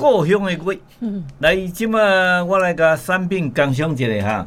故乡的月。来，即马我来甲产品工商一下哈。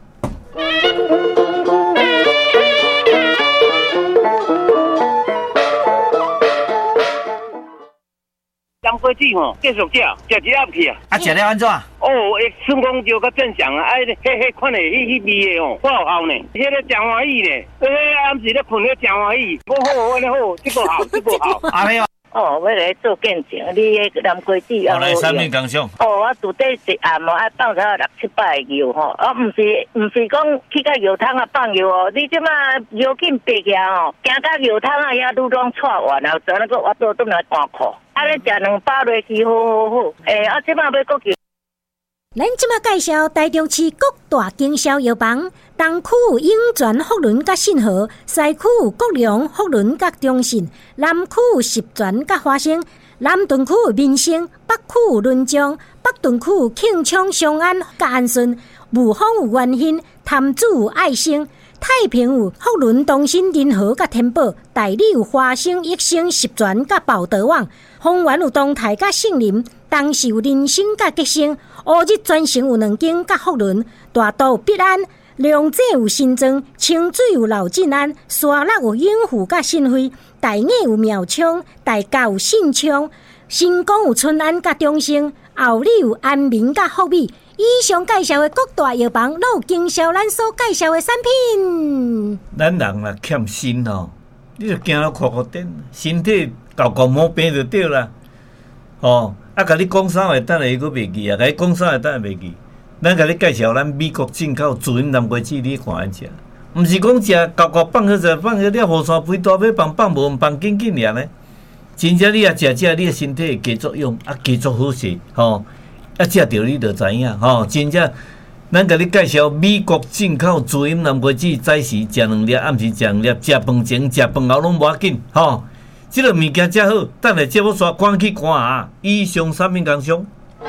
南瓜子吼，继续食一盒去啊！ 啊，食了安怎？ 哦，春光就较正常啊！迄款的迄味的哦，好效呢，迄个真欢喜呢。暗时咧困咧真欢喜，我好，我咧好，这个好，这个好。 阿妹啊！ 哦，我来做见证，你迄南瓜子我来产品工商。 哦，我拄底一暗哦，爱放啥600-700个药吼，啊，毋是讲去到药汤啊放药哦，你即马药紧爬起哦，行到药汤啊遐愈拢错完了，昨那个我倒转来换裤，啊，咧食200落去，好，啊，即马要搁叫。 咱即马介绍台中市各大经销药房，东区永泉福伦甲信和，西区国良福伦甲中信，南区十全甲华兴，南屯区民生，北区仑江，北屯区庆昌商安甲安顺，武丰有元兴，潭子有爱心，太平有福伦东新仁和甲天宝，大理有华兴益生十全甲宝德旺，丰原有东泰甲杏林，东市有人生甲吉生，乌日专程有2间甲福伦，大道有必安，龙井有新庄，清水有老进安，沙鹿有永富甲新辉，大雅有苗昌，大甲有信昌，新光有春安甲中兴，后里有安民甲福美。以上介绍的各大药房，都有经销咱所介绍的产品。 咱人啦欠锌哦，你就行到酷酷点，身体搞毛病就对啦。哦，啊，甲你讲啥话，等下伊佫袂记啊，甲你讲啥话，等下袂记。咱甲你介绍咱美国进口自饮南瓜子，你看安食，毋是讲食搞放好势，放好了雨伞肥大尾放无放紧紧尔呢。真正你也食，你的身体会加作用，啊，加作好势，吼。啊，食着你就知影吼，真正，咱甲你介绍美国进口自饮南瓜子，早时食2粒，暗时食2粒，食饭前、食饭后拢无要紧，吼。即个物件遮好，等下节目煞赶去看下。以上产品工商。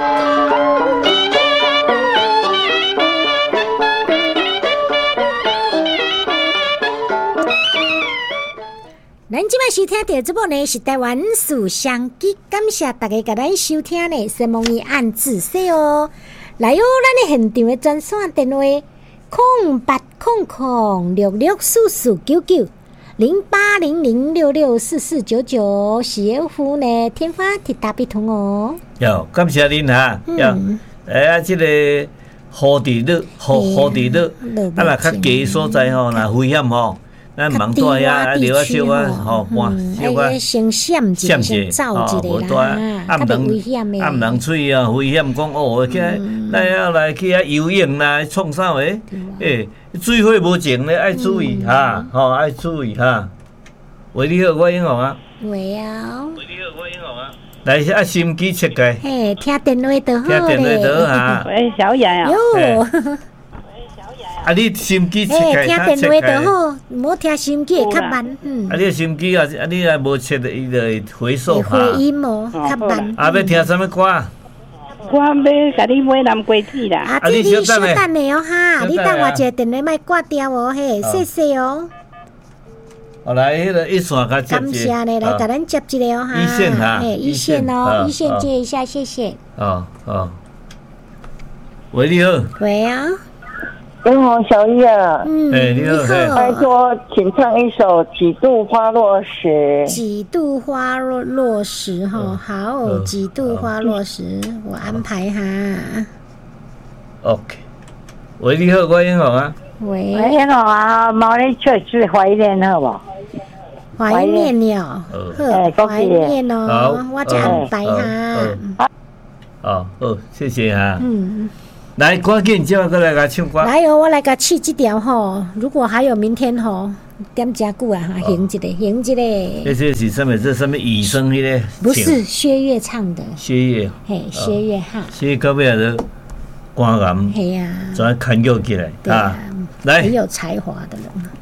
咱即摆收听到节目呢是台湾思相机，感谢大家甲咱收听呢，希望伊按仔细哦。来哦，咱的现场的专线电话08006644990800664499，小夫呢天花铁打比通哦。 哟，感谢恁哈，哟，啊，即个雨地热，雨地热，啊，若较低所在吼，若危险吼。咱忙住遐，啊，留啊小啊，吼，换小啊， 先闪一下，先走一下啦，较袂危险的。 暗人喙啊，危险讲哦，去来去遐游泳啦，创啥话？水火无情咧，爱注意哈，吼，爱注意哈。喂，你好，我英雄啊。 喂啊。 喂，你好，我英雄啊。来，啊，心机切开。 嘿，听电话就好咧。听电话就好哈。 喂，小雅啊。 哟。 啊！你心机切开， 听电话就好，莫听心机会较慢。 啊！你心机啊，你若无切，伊就会回收哈。 回音哦，较慢。 啊！要听什么歌？ 我要甲你买南瓜子啦。 啊，你稍等下哦哈，你等我一个电话莫挂掉哦，嘿，谢谢哦。 好来，迄个一线甲接。 感谢呢，来甲咱接一个哦哈。 一线哈， 一线哦，一线接一下，谢谢。 哦。喂，你好。 喂啊。 你好，小叶。 你好， 拜托，请唱一首《几度花落时》。 几度花落时哈，好，几度花落时，我安排哈。 OK。喂，你好，我英雄啊。 喂，英雄啊，毛你出去怀念好不？ 怀念了，怀念哦，我就安排哈。 好，谢谢哈。来，赶紧叫我过来甲唱歌。 来哦，我来甲试这条吼。如果还有明天吼，点真久啊哈，行一个。这是什么？这什么雨声迄个？ 不是薛岳唱的。 薛岳。 嘿，薛岳哈。 薛岳到尾就肝癌。 嘿呀。 怎砍救起来啊？ 来，很有才华的人。